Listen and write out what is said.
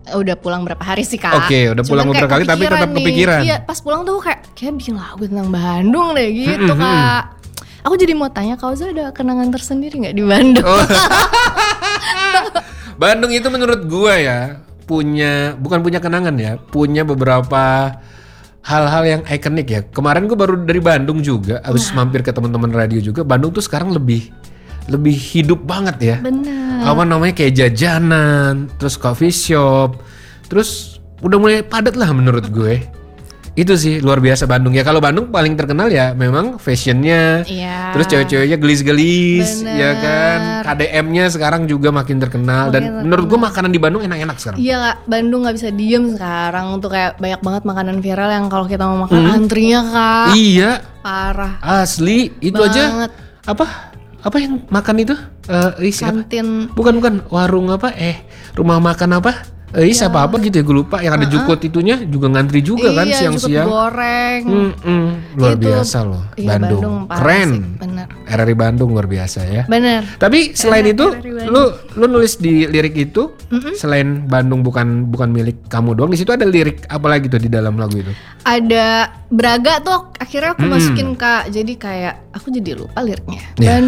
udah pulang berapa hari sih Kak. Oke, udah pulang Cuman beberapa kali tapi tetap kepikiran. Iya, pas pulang tuh kayak bikin lagu tentang Bandung deh gitu Kak. Aku jadi mau tanya, Kak Oza ada kenangan tersendiri nggak di Bandung? Oh. Bandung itu menurut gua ya bukan punya kenangan ya, punya beberapa hal-hal yang ikonik ya. Kemarin gua baru dari Bandung juga, habis mampir ke teman-teman radio juga. Bandung tuh sekarang lebih hidup banget ya. Bener. Apa namanya kayak jajanan, terus coffee shop, terus udah mulai padat lah menurut gue. Itu sih luar biasa Bandung ya. Kalau Bandung paling terkenal ya memang fashionnya, Iya. terus cewek-ceweknya gelis-gelis, Bener. ya kan. KDM-nya sekarang juga makin terkenal dan menurut gue makanan di Bandung enak-enak sekarang. Iya Kak, Bandung nggak bisa diem sekarang. Untuk kayak banyak banget makanan viral yang kalau kita mau makan antrinya Kak. Iya, Parah. asli itu Banget. aja. Apa yang makan itu? Siapa? Kantin. Bukan warung apa? Rumah makan apa? Siapa apa gitu ya, gue lupa. Yang ada jukut itunya juga ngantri juga kan Iya, siang-siang. jukut goreng. Luar Itu. biasa loh. Iya, Bandung. parah Keren. sih, bener. RRI Bandung luar biasa ya. Bener. Tapi selain itu, RRI lu nulis di lirik itu, selain Bandung bukan milik kamu doang, di situ ada lirik apa lagi tuh di dalam lagu itu? Ada Braga tuh akhirnya aku masukin Kak. Jadi kayak aku jadi lupa liriknya. Ya.